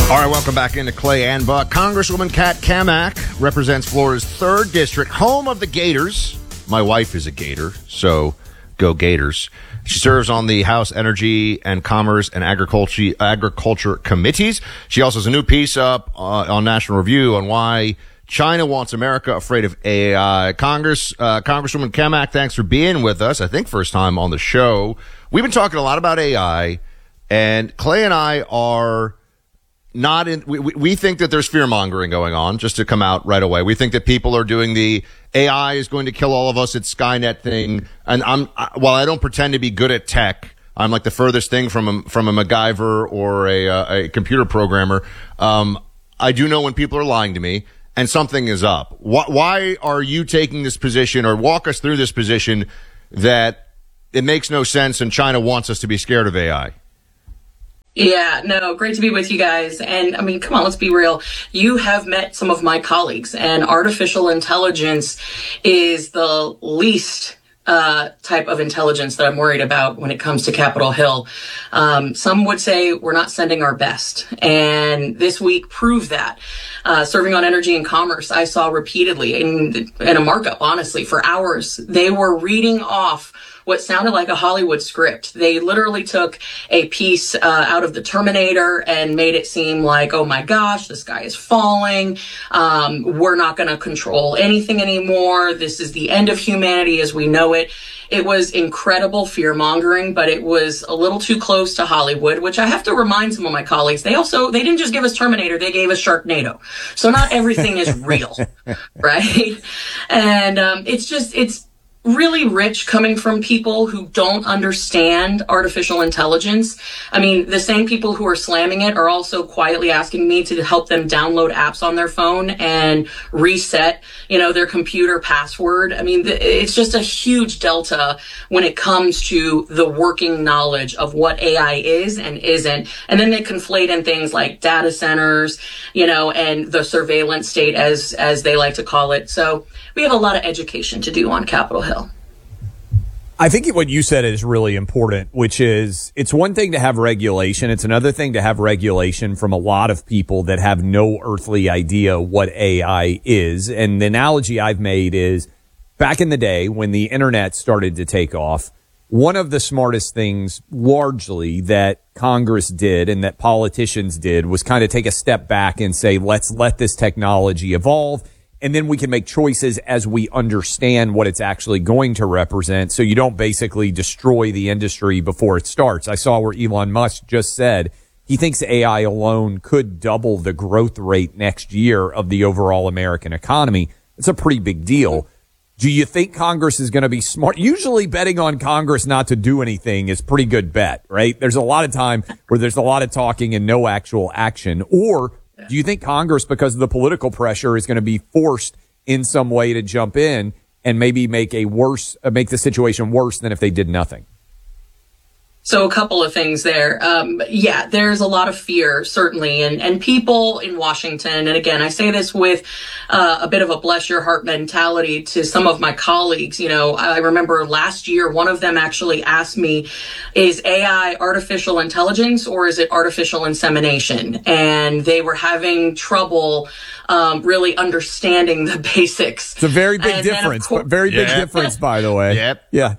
All right, welcome back into Clay and Buck. Congresswoman Kat Cammack represents Florida's 3rd District, home of the Gators. My wife is a Gator, so go Gators. She serves on the House Energy and Commerce and Agriculture Committees. She also has a new piece up on National Review on why China wants America afraid of AI. Congresswoman Cammack, thanks for being with us. I think first time on the show. We've been talking a lot about AI, and Clay and I are not in. We think that there's fear mongering going on. Just to come out right away, we think that people are doing the AI is going to kill all of us. It's Skynet thing. And while I don't pretend to be good at tech, I'm like the furthest thing from a MacGyver or a computer programmer. I do know when people are lying to me, and something is up. Why are you taking this position, or walk us through this position that it makes no sense and China wants us to be scared of AI? Yeah, no, great to be with you guys. And I mean, come on, let's be real. You have met some of my colleagues, and artificial intelligence is the least type of intelligence that I'm worried about when it comes to Capitol Hill. Some would say we're not sending our best. And this week proved that. Serving on Energy and Commerce, I saw repeatedly in a markup, honestly, for hours, they were reading off what sounded like a Hollywood script. They literally took a piece out of the Terminator and made it seem like, oh my gosh, the sky is falling. We're not going to control anything anymore. This is the end of humanity as we know it. It was incredible fear mongering, but it was a little too close to Hollywood, which I have to remind some of my colleagues. They didn't just give us Terminator, they gave us Sharknado. So not everything is real, right? And it's really rich coming from people who don't understand artificial intelligence. I mean, the same people who are slamming it are also quietly asking me to help them download apps on their phone and reset, their computer password. I mean, it's just a huge delta when it comes to the working knowledge of what AI is and isn't. And then they conflate in things like data centers, and the surveillance state as they like to call it. So we have a lot of education to do on Capitol Hill. I think what you said is really important, which is it's one thing to have regulation. It's another thing to have regulation from a lot of people that have no earthly idea what AI is. And the analogy I've made is back in the day when the internet started to take off, one of the smartest things largely that Congress did and that politicians did was kind of take a step back and say, let's let this technology evolve. And then we can make choices as we understand what it's actually going to represent, so you don't basically destroy the industry before it starts. I saw where Elon Musk just said he thinks AI alone could double the growth rate next year of the overall American economy. It's a pretty big deal. Do you think Congress is going to be smart? Usually betting on Congress not to do anything is a pretty good bet, right? There's a lot of time where there's a lot of talking and no actual action. Or do you think Congress, because of the political pressure, is going to be forced in some way to jump in and maybe make the situation worse than if they did nothing? So a couple of things there. There's a lot of fear, certainly, and people in Washington, and again, I say this with a bit of a bless your heart mentality to some of my colleagues. I remember last year, one of them actually asked me, is AI artificial intelligence or is it artificial insemination? And they were having trouble really understanding the basics. It's a very big difference, big difference, by the way. Yep. Yeah.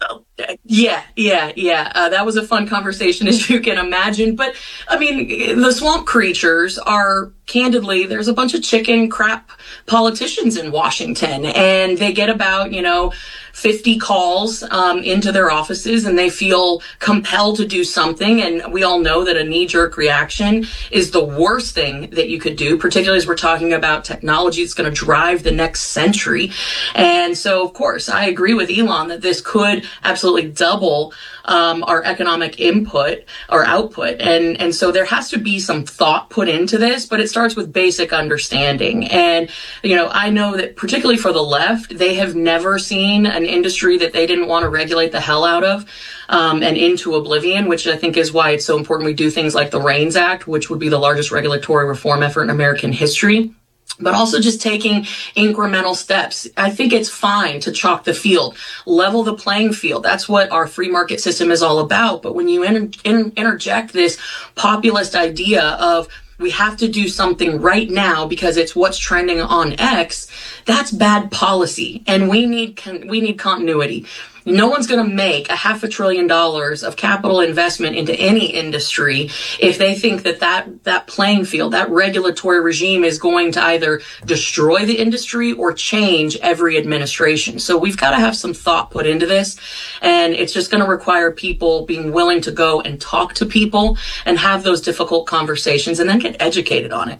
That was a fun conversation, as you can imagine. But I mean, the swamp creatures are, candidly, there's a bunch of chicken crap politicians in Washington, and they get about, 50 calls into their offices, and they feel compelled to do something. And we all know that a knee-jerk reaction is the worst thing that you could do, particularly as we're talking about technology that's going to drive the next century. And so, of course, I agree with Elon that this could absolutely double our economic input or output. And so there has to be some thought put into this, but it starts with basic understanding. And, I know that particularly for the left, they have never seen an industry that they didn't want to regulate the hell out of and into oblivion, which I think is why it's so important we do things like the REINS Act, which would be the largest regulatory reform effort in American history. But also just taking incremental steps. I think it's fine to chalk the field, level the playing field. That's what our free market system is all about. But when you interject this populist idea of we have to do something right now because it's what's trending on X, that's bad policy. And we need continuity. No one's going to make $500 billion of capital investment into any industry if they think that playing field, that regulatory regime is going to either destroy the industry or change every administration. So we've got to have some thought put into this. And it's just going to require people being willing to go and talk to people and have those difficult conversations and then get educated on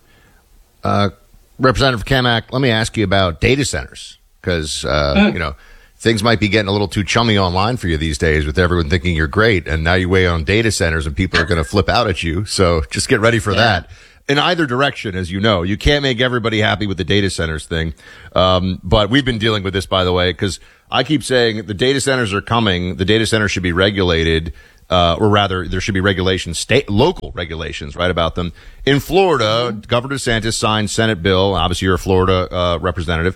it. Representative Kamak, let me ask you about data centers because, things might be getting a little too chummy online for you these days with everyone thinking you're great. And now you weigh on data centers and people are going to flip out at you. So just get ready for that. In either direction, as you know, you can't make everybody happy with the data centers thing. But we've been dealing with this, by the way, because I keep saying the data centers are coming. The data centers should be regulated. Or rather, there should be regulations, local regulations, right, about them. In Florida, Governor DeSantis signed Senate bill. Obviously, you're a Florida representative.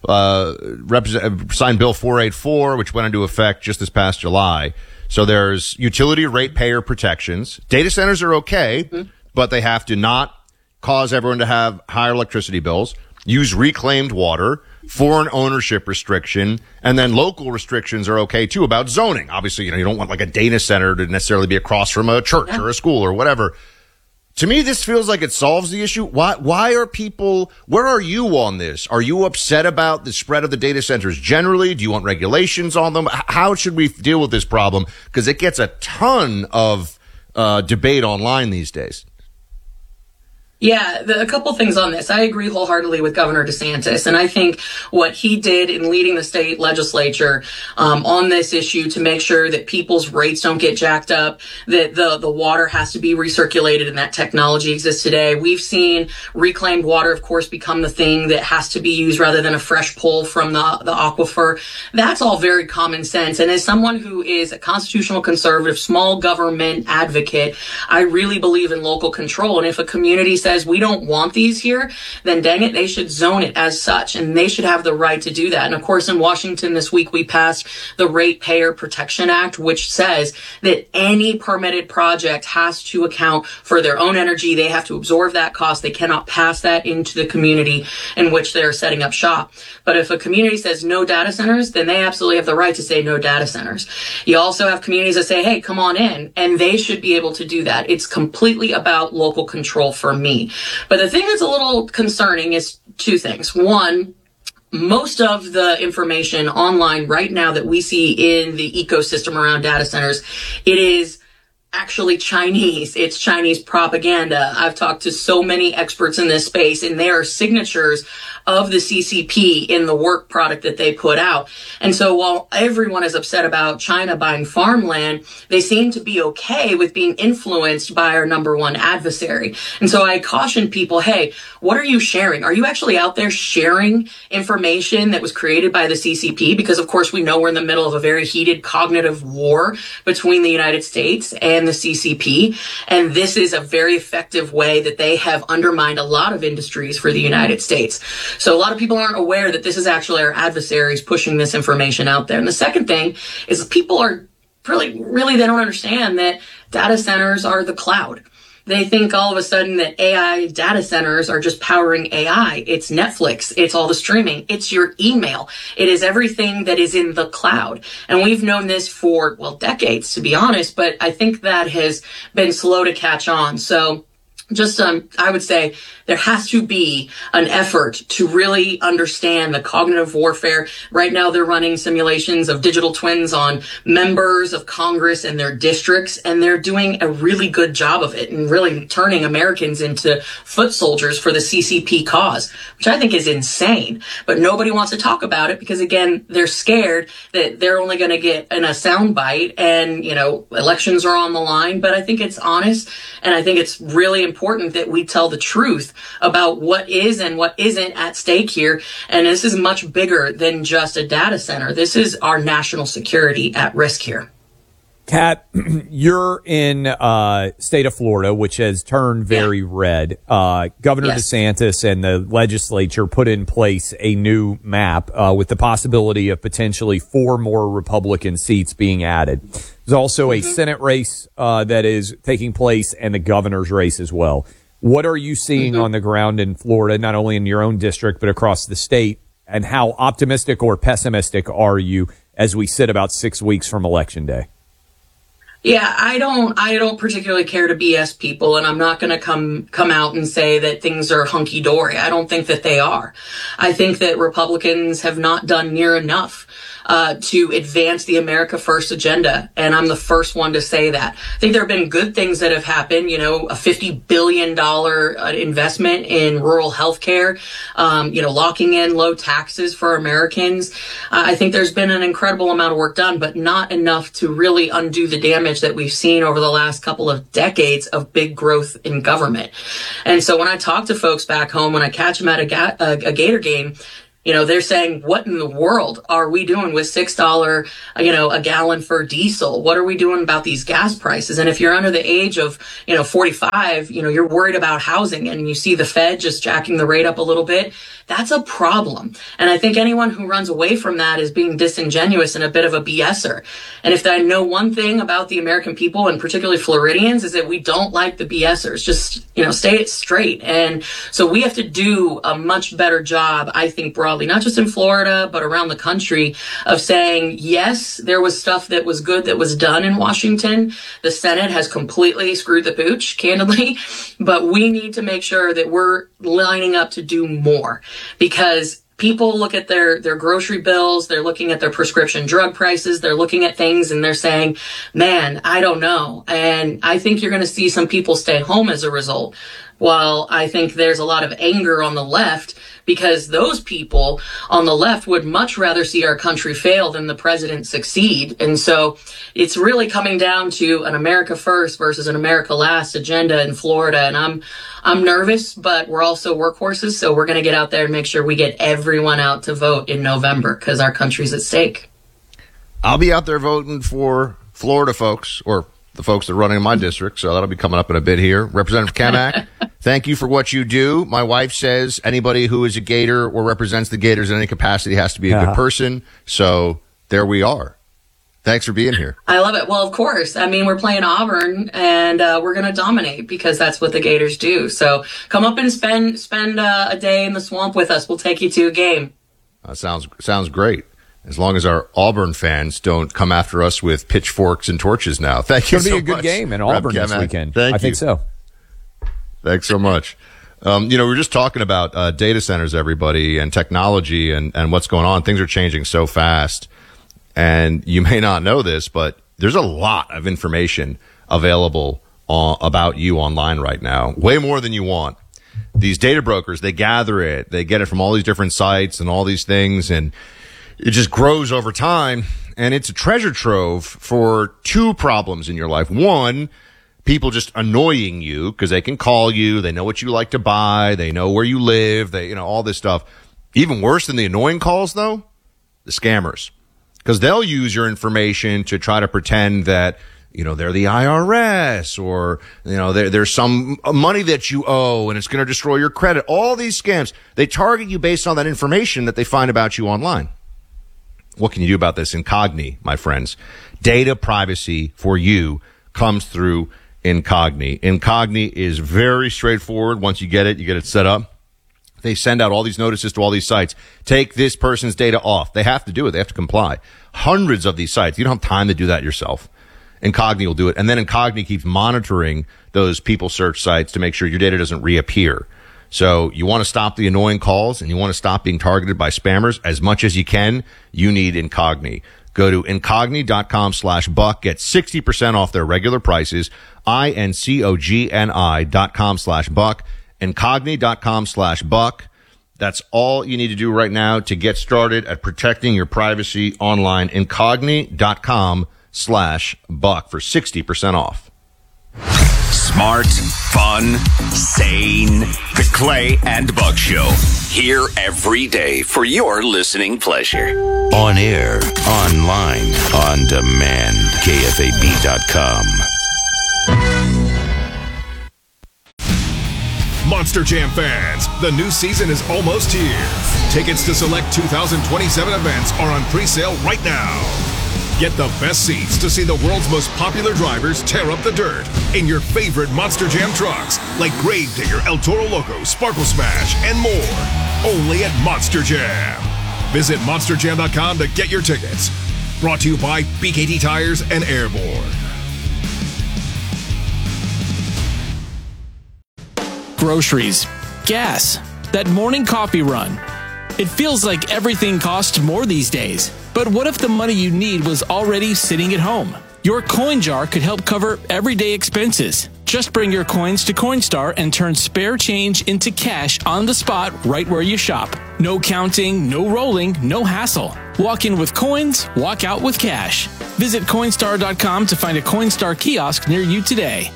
Signed Bill 484, which went into effect just this past July. So there's utility ratepayer protections. Data centers are okay, but they have to not cause everyone to have higher electricity bills, use reclaimed water, foreign ownership restriction, and then local restrictions are okay too about zoning. Obviously, you don't want like a data center to necessarily be across from a church or a school or whatever. To me, this feels like it solves the issue. Why are people, where are you on this? Are you upset about the spread of the data centers generally? Do you want regulations on them? How should we deal with this problem? Because it gets a ton of debate online these days. Yeah, a couple things on this. I agree wholeheartedly with Governor DeSantis, and I think what he did in leading the state legislature on this issue to make sure that people's rates don't get jacked up, that the water has to be recirculated, and that technology exists today. We've seen reclaimed water, of course, become the thing that has to be used rather than a fresh pull from the aquifer. That's all very common sense. And as someone who is a constitutional conservative, small government advocate, I really believe in local control. And if a community says we don't want these here, then dang it, they should zone it as such, and they should have the right to do that. And of course, in Washington this week, we passed the Ratepayer Protection Act, which says that any permitted project has to account for their own energy. They have to absorb that cost. They cannot pass that into the community in which they're setting up shop. But if a community says no data centers, then they absolutely have the right to say no data centers. You also have communities that say, hey, come on in, and they should be able to do that. It's completely about local control for me. But the thing that's a little concerning is two things. One, most of the information online right now that we see in the ecosystem around data centers, it is actually Chinese. It's Chinese propaganda. I've talked to so many experts in this space, and they are signatures of the CCP in the work product that they put out. And so while everyone is upset about China buying farmland, they seem to be okay with being influenced by our number one adversary. And so I caution people, hey, what are you sharing? Are you actually out there sharing information that was created by the CCP? Because of course we know we're in the middle of a very heated cognitive war between the United States and the CCP. And this is a very effective way that they have undermined a lot of industries for the United States. So a lot of people aren't aware that this is actually our adversaries pushing this information out there. And the second thing is people are really, they don't understand that data centers are the cloud. They think all of a sudden that AI data centers are just powering AI. It's Netflix. It's all the streaming. It's your email. It is everything that is in the cloud. And we've known this for, decades, to be honest, but I think that has been slow to catch on. So just, I would say there has to be an effort to really understand the cognitive warfare. Right now, they're running simulations of digital twins on members of Congress and their districts, and they're doing a really good job of it and really turning Americans into foot soldiers for the CCP cause, which I think is insane. But nobody wants to talk about it because, again, they're scared that they're only going to get in a soundbite and, elections are on the line. But I think it's honest, and I think it's really important that we tell the truth about what is and what isn't at stake here. And this is much bigger than just a data center. This is our national security at risk here. Kat, you're in state of Florida, which has turned very red. Governor DeSantis and the legislature put in place a new map with the possibility of potentially 4 more Republican seats being added. There's also a Senate race that is taking place and the governor's race as well. What are you seeing on the ground in Florida, not only in your own district, but across the state? And how optimistic or pessimistic are you as we sit about 6 weeks from Election Day? Yeah, I don't particularly care to BS people, and I'm not going to come out and say that things are hunky dory. I don't think that they are. I think that Republicans have not done near enough to advance the America First agenda, and I'm the first one to say that. I think there have been good things that have happened, a $50 billion investment in rural health care, locking in low taxes for Americans. I think there's been an incredible amount of work done, but not enough to really undo the damage that we've seen over the last couple of decades of big growth in government. And so when I talk to folks back home, when I catch them at a Gator game, they're saying, what in the world are we doing with $6, a gallon for diesel? What are we doing about these gas prices? And if you're under the age of, 45, you're worried about housing and you see the Fed just jacking the rate up a little bit. That's a problem. And I think anyone who runs away from that is being disingenuous and a bit of a BSer. And if I know one thing about the American people, and particularly Floridians, is that we don't like the BSers. Just, stay it straight. And so we have to do a much better job, I think, broadly, not just in Florida, but around the country, of saying, yes, there was stuff that was good that was done in Washington. The Senate has completely screwed the pooch, candidly, but we need to make sure that we're lining up to do more. Because people look at their grocery bills, they're looking at their prescription drug prices, they're looking at things and they're saying, man, I don't know. And I think you're going to see some people stay home as a result. Well, I think there's a lot of anger on the left because those people on the left would much rather see our country fail than the president succeed. And so it's really coming down to an America First versus an America Last agenda in Florida. And I'm nervous, but we're also workhorses. So we're going to get out there and make sure we get everyone out to vote in November because our country's at stake. I'll be out there voting for Florida folks, or the folks that are running in my district, so that'll be coming up in a bit here. Representative Kamak, thank you for what you do. My wife says anybody who is a Gator or represents the Gators in any capacity has to be a good person, so there we are. Thanks for being here. I love it. Well, of course. I mean, we're playing Auburn, and we're going to dominate because that's what the Gators do. So come up and spend a day in the swamp with us. We'll take you to a game. Sounds great. As long as our Auburn fans don't come after us with pitchforks and torches now. Thank you so much. It's going to be a good game in Auburn this weekend. I think so. Thanks so much. We were just talking about data centers, everybody, and technology and what's going on. Things are changing so fast. And you may not know this, but there's a lot of information available about you online right now. Way more than you want. These data brokers, they gather it. They get it from all these different sites and all these things, and it just grows over time, and it's a treasure trove for two problems in your life. One, people just annoying you because they can call you. They know what you like to buy. They know where you live. They, all this stuff. Even worse than the annoying calls, though, the scammers, because they'll use your information to try to pretend that, they're the IRS, or, there's some money that you owe and it's going to destroy your credit. All these scams, they target you based on that information that they find about you online. What can you do about this? Incogni, my friends. Data privacy for you comes through Incogni. Incogni is very straightforward. Once you get it set up. They send out all these notices to all these sites. Take this person's data off. They have to do it. They have to comply. Hundreds of these sites. You don't have time to do that yourself. Incogni will do it. And then Incogni keeps monitoring those people search sites to make sure your data doesn't reappear. So you want to stop the annoying calls and you want to stop being targeted by spammers as much as you can. You need Incogni. Go to incogni.com/buck. Get 60% off their regular prices. incogni.com/buck. Incogni.com/buck. That's all you need to do right now to get started at protecting your privacy online. Incogni.com/buck for 60% off. Smart, fun, sane. The Clay and Buck Show. Here every day for your listening pleasure. On air, online, on demand. KFAB.com. Monster Jam fans, the new season is almost here. Tickets to select 2027 events are on pre-sale right now. Get the best seats to see the world's most popular drivers tear up the dirt in your favorite Monster Jam trucks, like Gravedigger, El Toro Loco, Sparkle Smash, and more. Only at Monster Jam. Visit monsterjam.com to get your tickets. Brought to you by BKT Tires and Airborne. Groceries, gas, that morning coffee run. It feels like everything costs more these days. But what if the money you need was already sitting at home? Your coin jar could help cover everyday expenses. Just bring your coins to Coinstar and turn spare change into cash on the spot right where you shop. No counting, no rolling, no hassle. Walk in with coins, walk out with cash. Visit Coinstar.com to find a Coinstar kiosk near you today.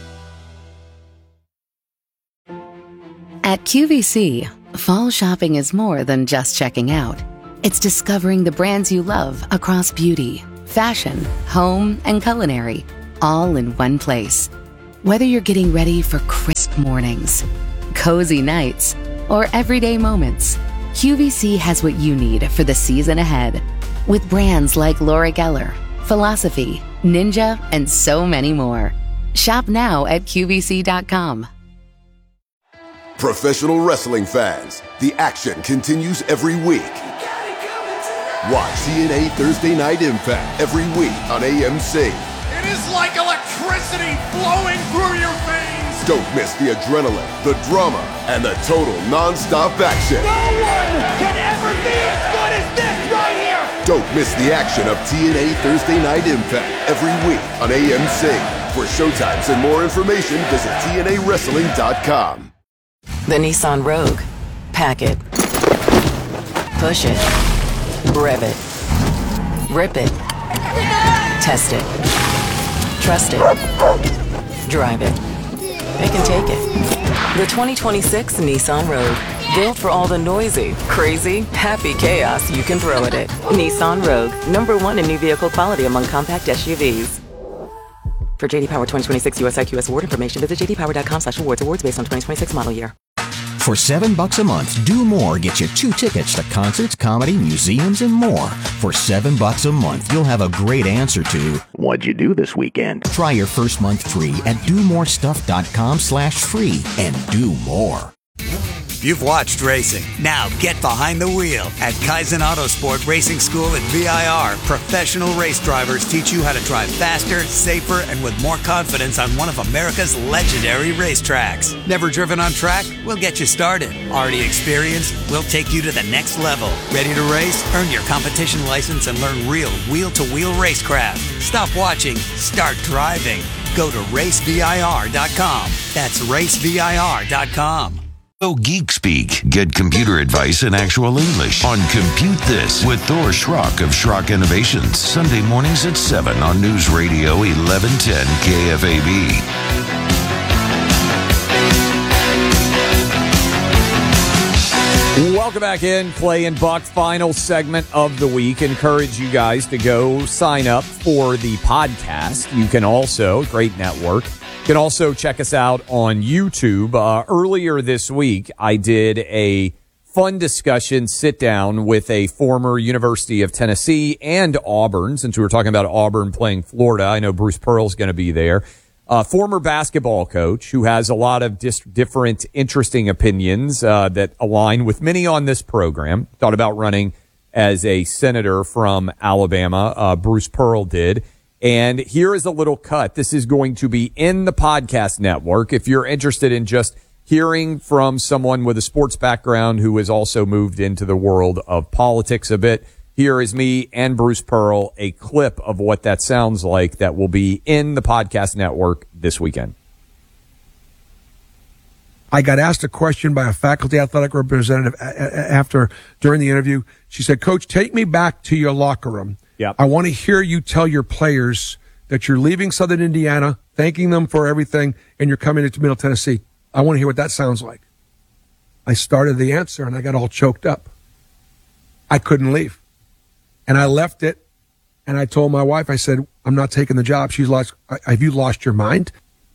At QVC, fall shopping is more than just checking out. It's discovering the brands you love across beauty, fashion, home, and culinary, all in one place. Whether you're getting ready for crisp mornings, cozy nights, or everyday moments, QVC has what you need for the season ahead. With brands like Laura Geller, Philosophy, Ninja, and so many more. Shop now at QVC.com. Professional wrestling fans, the action continues every week. Watch TNA Thursday Night Impact every week on AMC. It is like electricity flowing through your veins. Don't miss the adrenaline, the drama, and the total non-stop action. No one can ever be as good as this right here. Don't miss the action of TNA Thursday Night Impact every week on AMC. For showtimes and more information, visit TNAWrestling.com. The Nissan Rogue. Pack it. Push it. Rev it. Rip it. Test it. Trust it. Drive it. They can take it. The 2026 Nissan Rogue. Built for all the noisy, crazy, happy chaos you can throw at it. Nissan Rogue. #1 in new vehicle quality among compact SUVs. For JD Power 2026 US IQS award information, visit jdpower.com/awards. Awards based on 2026 model year. For $7 a month, Do More gets you 2 tickets to concerts, comedy, museums, and more. For $7 a month, you'll have a great answer to, what'd you do this weekend? Try your first month free at domorestuff.com/free and do more. You've watched racing. Now get behind the wheel. At Kaizen Autosport Racing School at VIR, professional race drivers teach you how to drive faster, safer, and with more confidence on one of America's legendary racetracks. Never driven on track? We'll get you started. Already experienced? We'll take you to the next level. Ready to race? Earn your competition license and learn real wheel-to-wheel racecraft. Stop watching. Start driving. Go to racevir.com. That's racevir.com. Oh, Geek Speak. Get computer advice in actual English on Compute This with Thor Schrock of Schrock Innovations. Sunday mornings at 7 on News Radio 1110 KFAB. Welcome back in. Clay and Buck, final segment of the week. Encourage you guys to go sign up for the podcast. You can also, great network, you can also check us out on YouTube. Earlier this week, I did a fun discussion, sit down with a former University of Tennessee and Auburn, since we were talking about Auburn playing Florida. I know Bruce Pearl's going to be there. Former basketball coach who has a lot of different interesting opinions that align with many on this program. Thought about running as a senator from Alabama. Bruce Pearl did. And here is a little cut. This is going to be in the podcast network. If you're interested in just hearing from someone with a sports background who has also moved into the world of politics a bit, here is me and Bruce Pearl, a clip of what that sounds like that will be in the podcast network this weekend. I got asked a question by a faculty athletic representative during the interview. She said, Coach, take me back to your locker room. Yep. I want to hear you tell your players that you're leaving Southern Indiana, thanking them for everything, and you're coming into Middle Tennessee. I want to hear what that sounds like. I started the answer, and I got all choked up. I couldn't leave. And I left it, and I told my wife, I said, I'm not taking the job. She's like, have you lost your mind?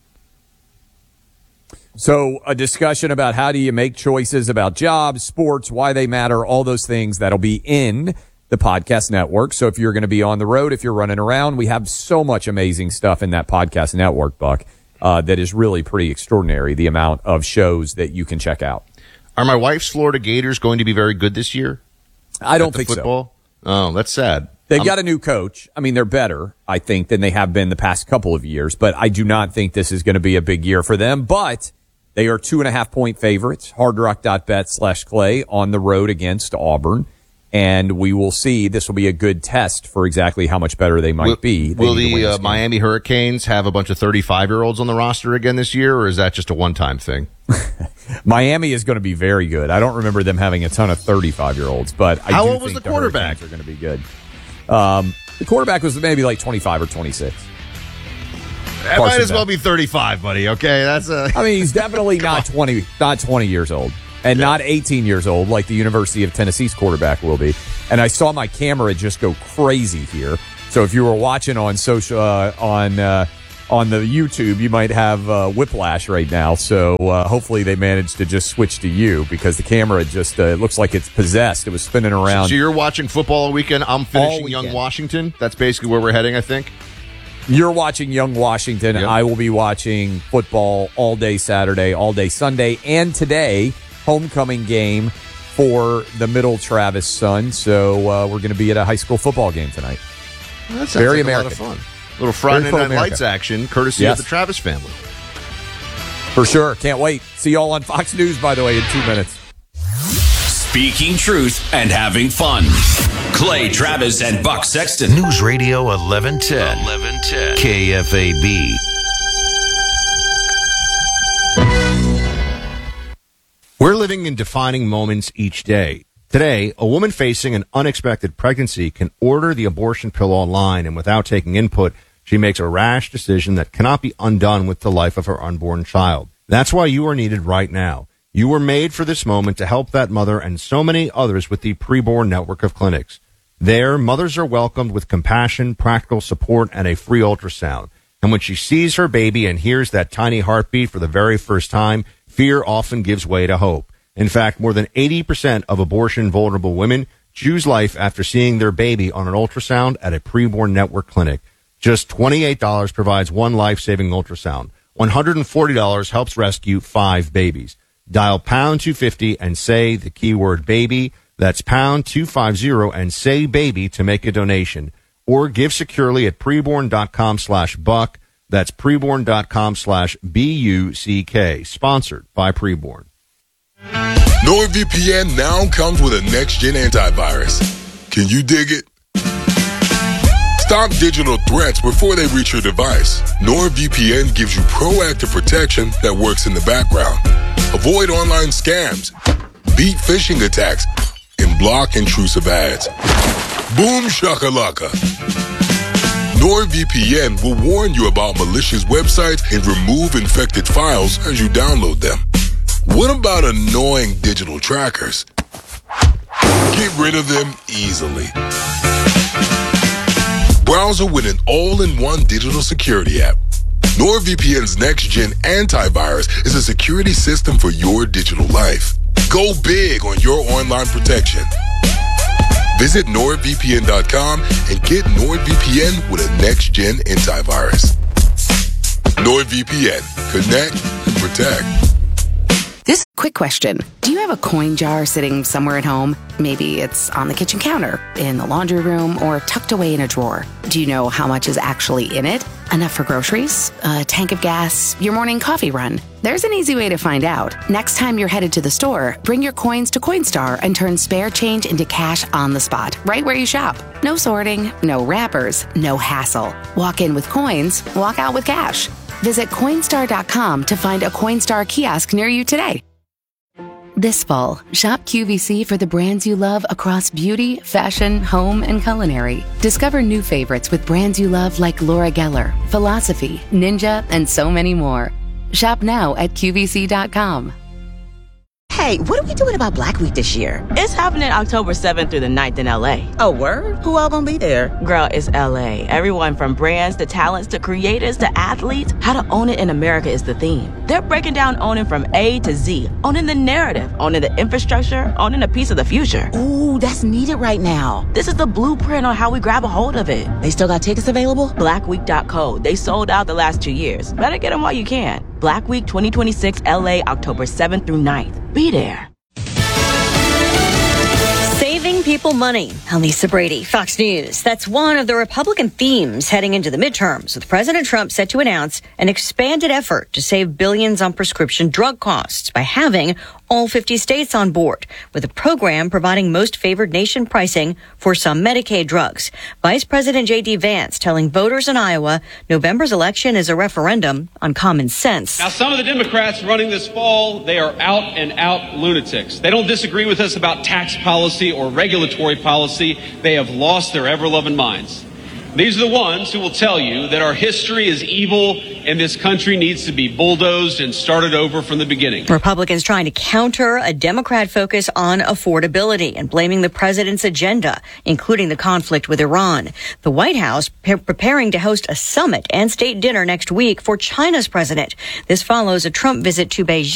So a discussion about how do you make choices about jobs, sports, why they matter, all those things that'll be in the the podcast network. So if you're going to be on the road, if you're running around, we have so much amazing stuff in that podcast network, Buck, that is really pretty extraordinary, the amount of shows that you can check out. Are my wife's Florida Gators going to be very good this year? I don't think football? So. Oh, that's sad. They've got a new coach. I mean, they're better, I think, than they have been the past couple of years, but I do not think this is going to be a big year for them. But they are 2.5-point favorites, hardrock.bet/Clay on the road against Auburn. And we will see. This will be a good test for exactly how much better they might be. Will the Miami Hurricanes have a bunch of 35-year-olds on the roster again this year, or is that just a one-time thing? Miami is going to be very good. I don't remember them having a ton of 35-year-olds, but I how do old was think the quarterback? Hurricanes are going to be good. The quarterback was maybe like 25 or 26. That might as well be 35, buddy. Okay, that's a. I mean, he's definitely not 20 years old, and not 18 years old like the University of Tennessee's quarterback will be. And I saw my camera just go crazy here. So if you were watching on social on the YouTube, you might have whiplash right now. So hopefully they managed to just switch to you, because the camera just it looks like it's possessed. It was spinning around. So you're watching football all weekend. I'm finishing Young Washington. That's basically where we're heading, I think. You're watching Young Washington. Yep. I will be watching football all day Saturday, all day Sunday, and today, homecoming game for the Middle Travis Suns. So we're going to be at a high school football game tonight. Well, that sounds very like American. A lot of fun. Little Friday Night Lights action, courtesy of the Travis family. For sure. Can't wait. See y'all on Fox News, by the way, in 2 minutes. Speaking truth and having fun. Clay Travis and Buck Sexton. News Radio 1110. KFAB. We're living in defining moments each day. Today, a woman facing an unexpected pregnancy can order the abortion pill online, and without taking input, she makes a rash decision that cannot be undone with the life of her unborn child. That's why you are needed right now. You were made for this moment to help that mother and so many others with the Preborn network of clinics. There, mothers are welcomed with compassion, practical support, and a free ultrasound. And when she sees her baby and hears that tiny heartbeat for the very first time, fear often gives way to hope. In fact, more than 80% of abortion-vulnerable women choose life after seeing their baby on an ultrasound at a Preborn network clinic. Just $28 provides one life-saving ultrasound. $140 helps rescue 5 babies. Dial pound 250 and say the keyword baby. That's pound 250 and say baby to make a donation. Or give securely at preborn.com/buck. That's preborn.com/BUCK. Sponsored by Preborn. NordVPN now comes with a next-gen antivirus. Can you dig it? Stop digital threats before they reach your device. NordVPN gives you proactive protection that works in the background. Avoid online scams, beat phishing attacks, and block intrusive ads. Boom shakalaka. NordVPN will warn you about malicious websites and remove infected files as you download them. What about annoying digital trackers? Get rid of them easily. Browser with an all-in-one digital security app. NordVPN's next-gen antivirus is a security system for your digital life. Go big on your online protection. Visit NordVPN.com and get NordVPN with a next-gen antivirus. NordVPN. Connect and protect. This quick question. Do you have a coin jar sitting somewhere at home? Maybe it's on the kitchen counter, in the laundry room, or tucked away in a drawer. Do you know how much is actually in it? Enough for groceries? A tank of gas? Your morning coffee run? There's an easy way to find out. Next time you're headed to the store, bring your coins to Coinstar and turn spare change into cash on the spot, right where you shop. No sorting, no wrappers, no hassle. Walk in with coins, walk out with cash. Visit Coinstar.com to find a Coinstar kiosk near you today. This fall, shop QVC for the brands you love across beauty, fashion, home, and culinary. Discover new favorites with brands you love like Laura Geller, Philosophy, Ninja, and so many more. Shop now at QVC.com. Hey, Hey, what are we doing about Black Week this year? It's happening October 7th through the 9th in LA. Oh, word? Who all gonna be there? Girl, it's LA. Everyone from brands to talents to creators to athletes. How to own it in America is the theme. They're breaking down owning from A to Z. Owning the narrative, owning the infrastructure, owning a piece of the future. Ooh, that's needed right now. This is the blueprint on how we grab a hold of it. They still got tickets available? Blackweek.co. They sold out the last 2 years. Better get them while you can. Black Week 2026 LA, October 7th through 9th. Be there. Saving people money. I'm Lisa Brady, Fox News. That's one of the Republican themes heading into the midterms, with President Trump set to announce an expanded effort to save billions on prescription drug costs by having all 50 states on board, with a program providing most favored nation pricing for some Medicaid drugs. Vice President J.D. Vance telling voters in Iowa November's election is a referendum on common sense. Now, some of the Democrats running this fall, they are out and out lunatics. They don't disagree with us about tax policy or regulatory policy. They have lost their ever-loving minds. These are the ones who will tell you that our history is evil and this country needs to be bulldozed and started over from the beginning. Republicans trying to counter a Democrat focus on affordability and blaming the president's agenda, including the conflict with Iran. The White House preparing to host a summit and state dinner next week for China's president. This follows a Trump visit to Beijing.